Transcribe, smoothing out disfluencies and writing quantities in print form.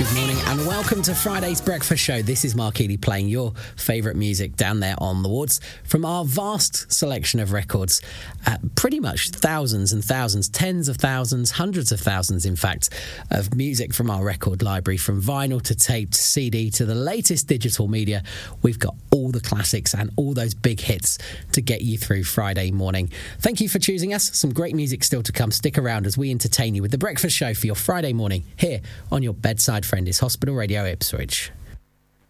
Good morning and welcome to Friday's Breakfast Show. This is Mark Eady playing your favourite music down there on the wards from our vast selection of records. Pretty much thousands and thousands, tens of thousands, hundreds of thousands, in fact, of music from our record library, from vinyl to tape to CD to the latest digital media. We've got all the classics and all those big hits to get you through Friday morning. Thank you for choosing us. Some great music still to come. Stick around as we entertain you with The Breakfast Show for your Friday morning here on your bedside friend is Hospital Radio Ipswich.